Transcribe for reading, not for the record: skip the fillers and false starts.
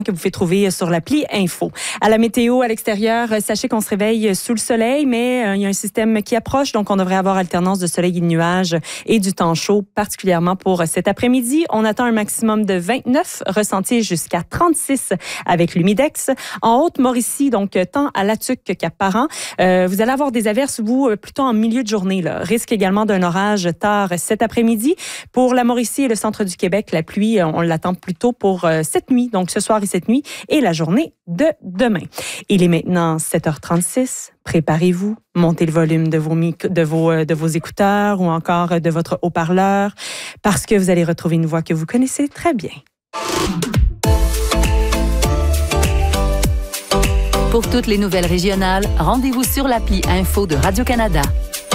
que vous pouvez trouver sur l'appli Info. À la météo, à l'extérieur, sachez qu'on se réveille sous le soleil, mais il y a un système qui approche, donc on devrait avoir alternance de soleil et de nuages et du temps chaud, particulièrement pour cet après-midi. On attend un maximum de 29, ressenti jusqu'à 36 avec l'humidex. En Haute-Mauricie, donc tant à Latuc qu'à Parent, vous allez avoir des averses, vous, plutôt en milieu de journée. Là. Risque également d'un orage tard cet après-midi. Pour la Mauricie et le centre du Québec, la pluie, on l'attend plutôt pour cette nuit, donc ce soir et cette nuit, et la journée de demain. Il est maintenant 7h36. Préparez-vous, montez le volume de vos écouteurs ou encore de votre haut-parleur parce que vous allez retrouver une voix que vous connaissez très bien. Pour toutes les nouvelles régionales, rendez-vous sur l'appli Info de Radio-Canada.